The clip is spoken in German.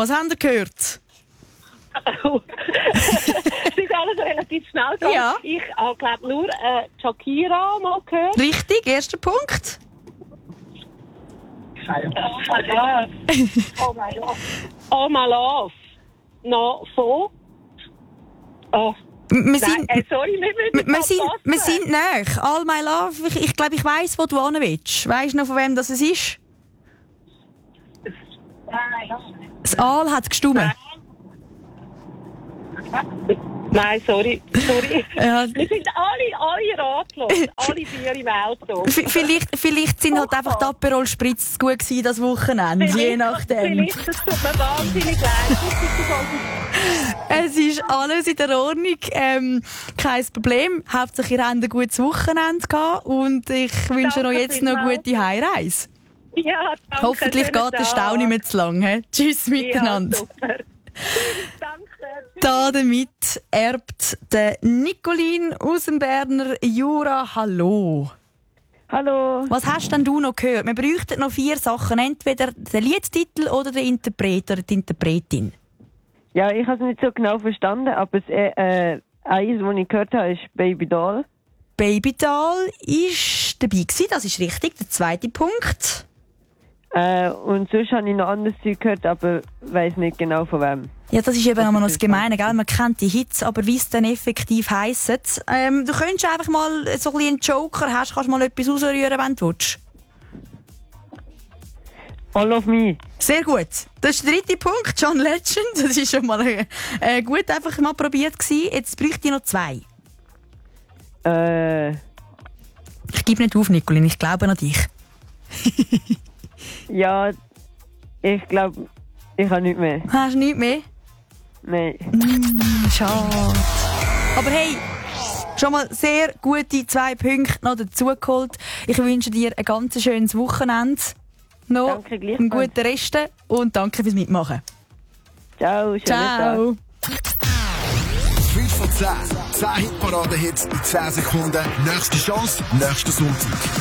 was habt ihr gehört? Es ist alles relativ schnell gegangen. Ja. Ich habe, glaube nur Shakira mal gehört. Richtig, erster Punkt. Oh my love. Oh my love. No, so. Oh. Wir sind, Nein, sorry, wir sind näher. All my love. Ich glaube, ich weiss, wo du hin willst. Weisst du noch, von wem das es ist? Das All hat gestummen. Nein, sorry. Ja. Wir sind alle ratlos. Alle 4 im Auto. Vielleicht sind halt einfach die Aperol Spritz gut gewesen, das Wochenende. Je nachdem. Vielleicht, das tut mir wahnsinnig leid. Es ist alles in der Ordnung. Kein Problem. Hauptsächlich ihr habt ein gutes Wochenende gehabt und ich wünsche euch jetzt noch eine gute Heimreise. Ja, danke. Hoffentlich geht der Stau nicht mehr zu lang. He? Tschüss miteinander. Ja, super. Danke. Damit erbt der Nicolin aus dem Berner Jura. Hallo. Hallo. Was hast denn du noch gehört? Wir bräuchten noch 4 Sachen. Entweder den Liedtitel oder den Interpret oder die Interpretin. Ja, ich habe es nicht so genau verstanden, aber eins, das ich gehört habe, ist Baby Doll. Baby Doll ist dabei gewesen, das ist richtig. Der zweite Punkt. Und sonst habe ich noch anderes Zeug gehört, aber weiss nicht genau von wem. Ja, das ist eben immer noch das Gemeine, gell? Man kennt die Hits, aber wie es dann effektiv heisst. Du könntest einfach mal so ein bisschen einen Joker hast, kannst mal etwas ausrühren, wenn du willst. All of Me. Sehr gut. Das ist der 3. Punkt, John Legend. Das ist schon mal gut einfach mal probiert gewesen. Jetzt bräuchte ich noch 2. Ich gebe nicht auf, Nicolin, ich glaube an dich. Ja, ich glaube, ich habe nichts mehr. Hast du nichts mehr? Nein. Schade. Aber hey, schon mal sehr gute 2 Punkte noch dazugeholt. Ich wünsche dir ein ganz schönes Wochenende. Noch Danke, gleichfalls. einen guten Rest und danke fürs Mitmachen. Ciao, schönen Tag. Ciao. 5 von 10. 10 Hitparaden-Hits in 10 Sekunden. Nächste Chance, nächsten Sonntag.